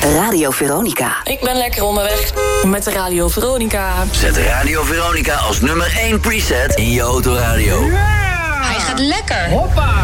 Radio Veronica. Ik ben lekker onderweg met de Radio Veronica. Zet Radio Veronica als nummer 1 preset in je autoradio. Hij gaat lekker. Hoppa.